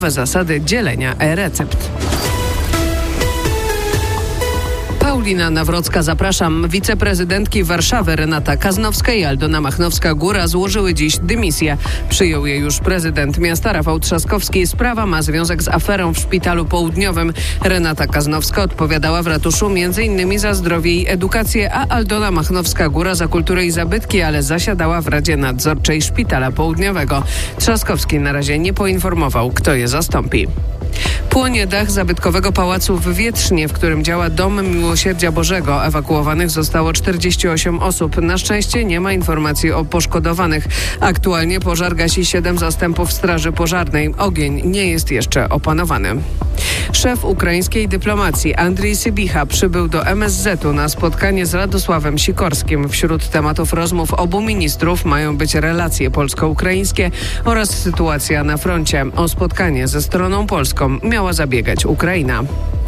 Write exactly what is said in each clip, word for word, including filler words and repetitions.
zasady dzielenia e-recept. Paulina Nawrocka, zapraszam. Wiceprezydentki Warszawy Renata Kaznowska i Aldona Machnowska-Góra złożyły dziś dymisję. Przyjął je już prezydent miasta Rafał Trzaskowski. Sprawa ma związek z aferą w Szpitalu Południowym. Renata Kaznowska odpowiadała w ratuszu między innymi za zdrowie i edukację, a Aldona Machnowska-Góra za kulturę i zabytki, ale zasiadała w Radzie Nadzorczej Szpitala Południowego. Trzaskowski na razie nie poinformował, kto je zastąpi. Płonie dach zabytkowego pałacu w Wietrznie, w którym działa Dom Miłosierdzia Bożego. Ewakuowanych zostało czterdzieści osiem osób. Na szczęście nie ma informacji o poszkodowanych. Aktualnie pożar gasi siedem zastępów Straży Pożarnej. Ogień nie jest jeszcze opanowany. Szef ukraińskiej dyplomacji Andrii Sybicha przybył do M S Z-u na spotkanie z Radosławem Sikorskim. Wśród tematów rozmów obu ministrów mają być relacje polsko-ukraińskie oraz sytuacja na froncie. O spotkanie ze stroną polską miała zabiegać Ukraina.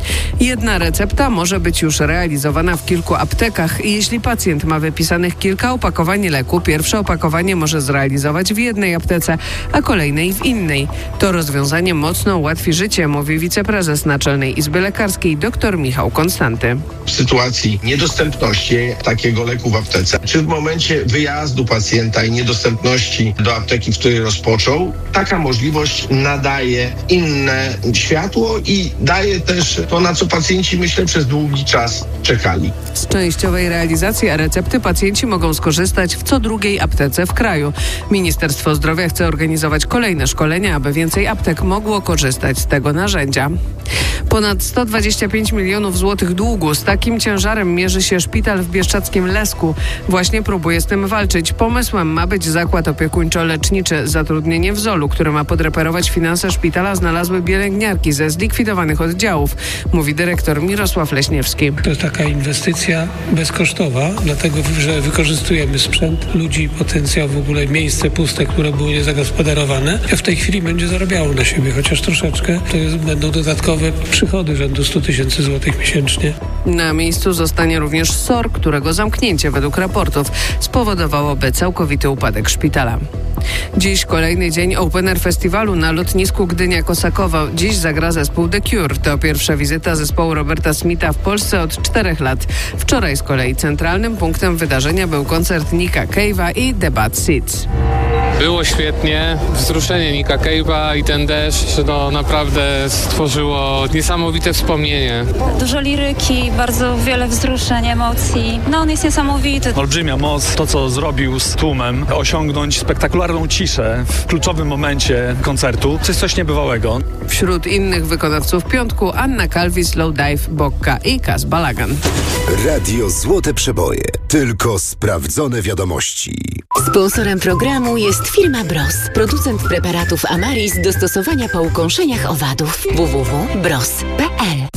Jedna recepta może być już realizowana w kilku aptekach. Jeśli pacjent ma wypisanych kilka opakowań leku, pierwsze opakowanie może zrealizować w jednej aptece, a kolejnej w innej. To rozwiązanie mocno ułatwi życie, mówi wiceprezes Naczelnej Izby Lekarskiej dr Michał Konstanty. W sytuacji niedostępności takiego leku w aptece, czy w momencie wyjazdu pacjenta i niedostępności do apteki, w której rozpoczął, taka możliwość nadaje inne światło i daje też to, na co pacjenci, myślę, przez długi czas czekali. Z częściowej realizacji e-recepty pacjenci mogą skorzystać w co drugiej aptece w kraju. Ministerstwo Zdrowia chce organizować kolejne szkolenia, aby więcej aptek mogło korzystać z tego narzędzia. Ponad sto dwadzieścia pięć milionów złotych długu. Z takim ciężarem mierzy się szpital w bieszczadzkim Lesku. Właśnie próbuje z tym walczyć. Pomysłem ma być zakład opiekuńczo-leczniczy. Zatrudnienie w Zolu, które ma podreperować finanse szpitala, znalazły pielęgniarki ze zlikwidowanych oddziałów, mówi dyrektor Mirosław Leśniewski. To jest taka inwestycja bezkosztowa, dlatego że wykorzystujemy sprzęt, ludzi, potencjał, w ogóle miejsce puste, które były niezagospodarowane. W tej chwili będzie zarabiało na siebie, chociaż troszeczkę. To jest, będą dodatkowe przychody rzędu sto tysięcy złotych miesięcznie. Na miejscu zostanie również S O R, którego zamknięcie według raportów spowodowałoby całkowity upadek szpitala. Dziś kolejny dzień Open Air Festiwalu na lotnisku Gdynia-Kosakowo. Dziś zagra zespół The Cure. To pierwsza wizyta zespołu Roberta Smitha w Polsce od czterech lat. Wczoraj z kolei centralnym punktem wydarzenia był koncert Nicka Cave'a i The Bad Seeds. Było świetnie, wzruszenie Nicka Cave'a i ten deszcz no, naprawdę stworzyło niesamowite wspomnienie. Dużo liryki, bardzo wiele wzruszeń, emocji. No on jest niesamowity. Olbrzymia moc, to co zrobił z tłumem, osiągnąć spektakularną ciszę w kluczowym momencie koncertu, to jest coś niebywałego. Wśród innych wykonawców piątku Anna Kalwis, Lowdive, Bokka i Kaz Balagan. Radio Złote Przeboje. Tylko sprawdzone wiadomości. Sponsorem programu jest firma Bros, producent preparatów Amaris do stosowania po ukąszeniach owadów. w w w kropka bros kropka p l.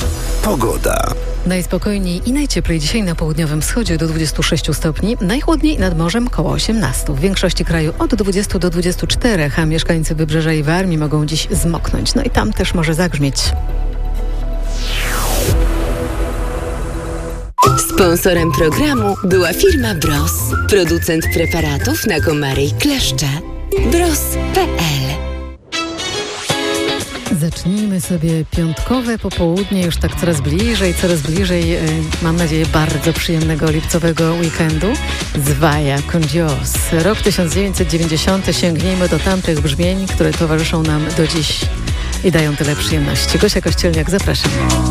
Pogoda. Najspokojniej i najcieplej dzisiaj na południowym wschodzie do dwudziestu sześciu stopni, najchłodniej nad morzem koło osiemnastu. W większości kraju od dwudziestu do dwudziestu czterech, a mieszkańcy Wybrzeża i Warmii mogą dziś zmoknąć. No i tam też może zagrzmieć. Sponsorem programu była firma Bros, producent preparatów na komary i kleszcze. bros kropka p l. Zacznijmy sobie piątkowe popołudnie, już tak coraz bliżej, coraz bliżej, mam nadzieję, bardzo przyjemnego lipcowego weekendu. Zwaja con Dios. Rok tysiąc dziewięćset dziewięćdziesiąty. Sięgnijmy do tamtych brzmień, które towarzyszą nam do dziś i dają tyle przyjemności. Gosia Kościelniak, zapraszam.